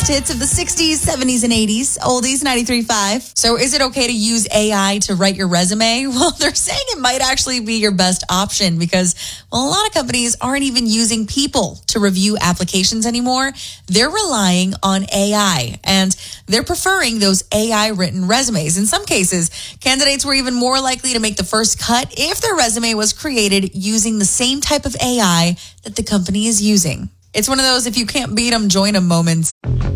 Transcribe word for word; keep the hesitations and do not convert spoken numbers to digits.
greatest hits of the sixties, seventies, and eighties. Oldies, ninety-three point five. So is it okay to use A I to write your resume? Well, they're saying it might actually be your best option because, well, a lot of companies aren't even using people to review applications anymore. They're relying on A I, and they're preferring those A I written resumes. In some cases, candidates were even more likely to make the first cut if their resume was created using the same type of A I that the company is using. It's one of those if you can't beat them, join them moments.